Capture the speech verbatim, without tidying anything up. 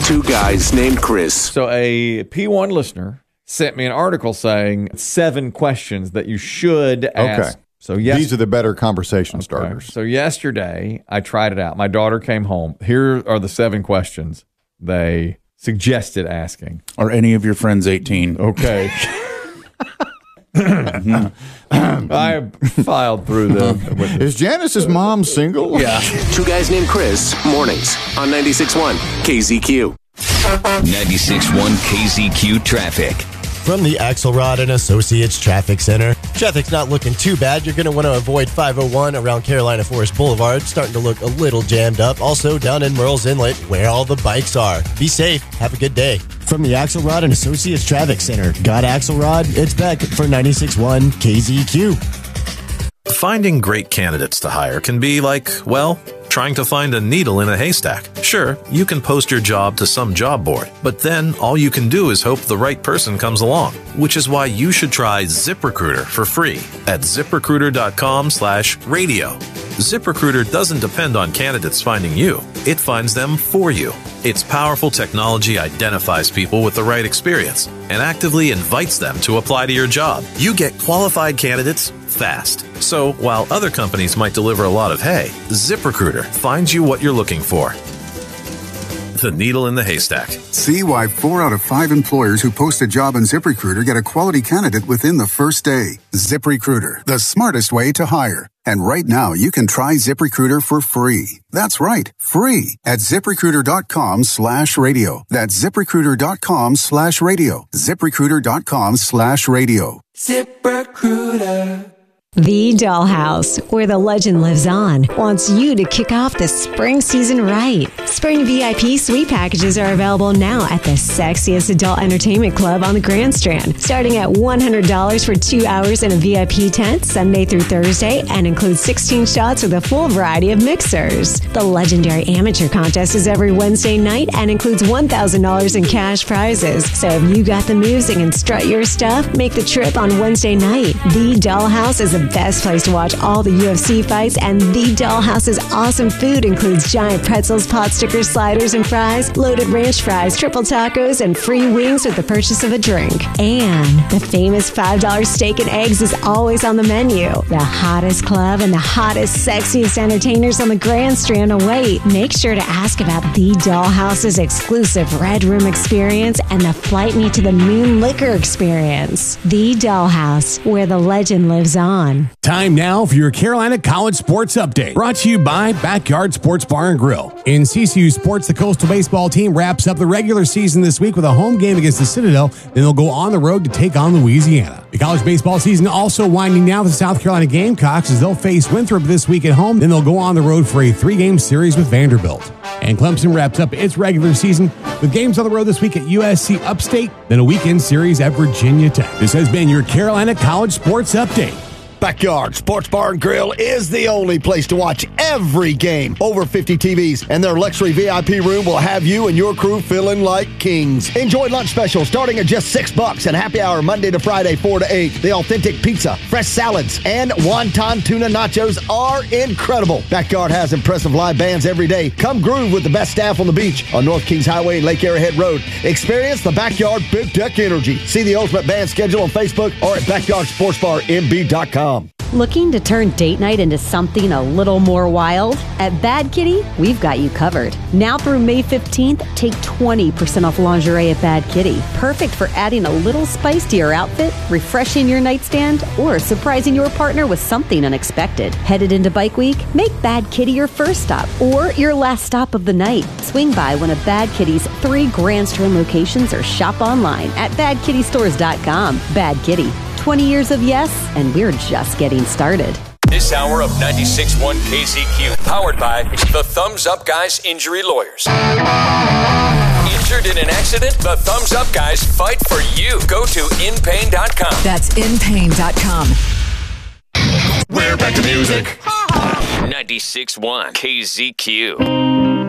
Two guys named Chris. So a P one listener sent me an article saying seven questions that you should ask. Okay. So yes, these are the better conversation okay. starters. So yesterday I tried it out. My daughter came home. Here are the seven questions they suggested asking. Are any of your friends eighteen? Okay. I filed through them. Is Janice's mom single? Yeah. Two guys named Chris. Mornings on ninety-six point one K Z Q. ninety-six point one K Z Q traffic. From the Axelrod and Associates Traffic Center. Traffic's not looking too bad. You're going to want to avoid five oh one around Carolina Forest Boulevard. Starting to look a little jammed up. Also down in Merle's Inlet where all the bikes are. Be safe. Have a good day. From the Axelrod and Associates Traffic Center. Got Axelrod? It's Beck for ninety-six point one K Z Q. Finding great candidates to hire can be like, well, trying to find a needle in a haystack. Sure, you can post your job to some job board, but then all you can do is hope the right person comes along, which is why you should try ZipRecruiter for free at ZipRecruiter.com slash radio. ZipRecruiter doesn't depend on candidates finding you. It finds them for you. Its powerful technology identifies people with the right experience and actively invites them to apply to your job. You get qualified candidates fast. So while other companies might deliver a lot of hay, ZipRecruiter finds you what you're looking for. The needle in the haystack. See why four out of five employers who post a job on ZipRecruiter get a quality candidate within the first day. ZipRecruiter, the smartest way to hire. And right now, you can try ZipRecruiter for free. That's right, free at ZipRecruiter.com slash radio. That's ZipRecruiter.com slash radio. ZipRecruiter.com slash radio. ZipRecruiter. The Dollhouse, where the legend lives on, wants you to kick off the spring season right. Spring V I P suite packages are available now at the sexiest adult entertainment club on the Grand Strand, starting at one hundred dollars for two hours in a V I P tent Sunday through Thursday, and includes sixteen shots with a full variety of mixers. The legendary amateur contest is every Wednesday night and includes one thousand dollars in cash prizes. So if you got the moves and can strut your stuff, make the trip on Wednesday night. The Dollhouse is the best place to watch all the U F C fights, and the Dollhouse's awesome food includes giant pretzels, pot stickers, sliders, and fries, loaded ranch fries, triple tacos, and free wings with the purchase of a drink. And the famous five dollar steak and eggs is always on the menu. The hottest club and the hottest, sexiest entertainers on the Grand Strand await. Make sure to ask about the Dollhouse's exclusive Red Room experience and the Flight Me to the Moon liquor experience. The Dollhouse, where the legend lives on. Time now for your Carolina College Sports Update. Brought to you by Backyard Sports Bar and Grill. In C C U sports, the Coastal baseball team wraps up the regular season this week with a home game against the Citadel. Then they'll go on the road to take on Louisiana. The college baseball season also winding down with the South Carolina Gamecocks as they'll face Winthrop this week at home. Then they'll go on the road for a three-game series with Vanderbilt. And Clemson wraps up its regular season with games on the road this week at U S C Upstate, then a weekend series at Virginia Tech. This has been your Carolina College Sports Update. Backyard Sports Bar and Grill is the only place to watch every game. Over fifty T Vs, and their luxury V I P room will have you and your crew feeling like kings. Enjoy lunch specials starting at just six bucks and happy hour Monday to Friday, four to eight. The authentic pizza, fresh salads, and wonton tuna nachos are incredible. Backyard has impressive live bands every day. Come groove with the best staff on the beach on North Kings Highway and Lake Arrowhead Road. Experience the Backyard Big Deck Energy. See the Ultimate Band schedule on Facebook or at backyard sports bar m b dot com. Looking to turn date night into something a little more wild? At Bad Kitty, we've got you covered. Now through May fifteenth, take twenty percent off lingerie at Bad Kitty. Perfect for adding a little spice to your outfit, refreshing your nightstand, or surprising your partner with something unexpected. Headed into Bike Week? Make Bad Kitty your first stop or your last stop of the night. Swing by one of Bad Kitty's three Grand Strand locations or shop online at bad kitty stores dot com. Bad Kitty. twenty years of yes, and we're just getting started. This hour of ninety-six point one K Z Q, powered by the Thumbs Up Guys Injury Lawyers. Injured in an accident? The Thumbs Up Guys fight for you. Go to in pain dot com. That's in pain dot com. We're back to music. ninety-six point one K Z Q.